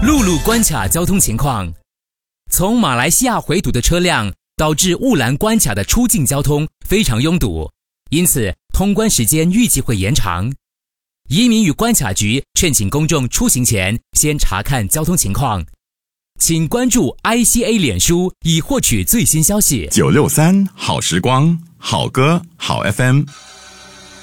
陆路关卡交通情况：从马来西亚回堵的车辆导致雾兰关卡的出境交通非常拥堵，因此通关时间预计会延长。移民与关卡局劝请公众出行前先查看交通情况。请关注 ICA 脸书以获取最新消息。 963好时光，好歌好 FM。